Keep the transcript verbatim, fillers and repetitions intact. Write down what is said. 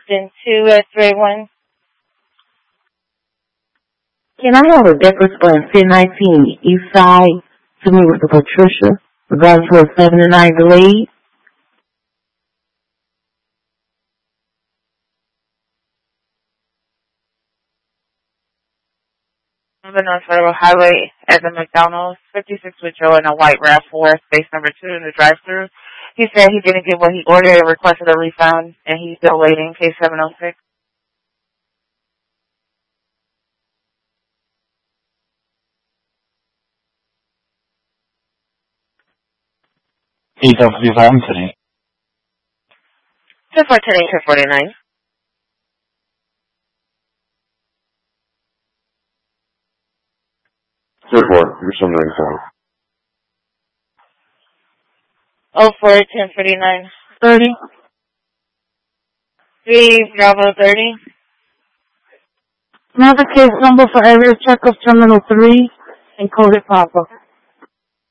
Hampton two at three one. Can I have a Decker Split ten nineteen East Side to meet with the Patricia regarding to a seven to nine delay? The North Federal Highway at the McDonald's, fifty-six with Joe in a white RAV four, space number two in the drive-thru. He said he didn't get what he ordered and requested a refund, and he's still waiting, case seven oh six. eight W five Anthony. ten fourteen, ten forty-nine. Third one, you're some nine five. Oh four, ten forty-nine. thirty. three, Bravo thirty. Another case number for area check of Terminal three, encoded Papa.